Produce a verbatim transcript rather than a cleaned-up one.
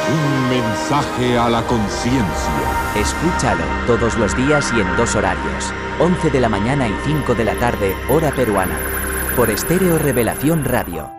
Un mensaje a la conciencia. Escúchalo todos los días y en dos horarios. once de la mañana y cinco de la tarde, hora peruana. Por Estéreo Revelación Radio.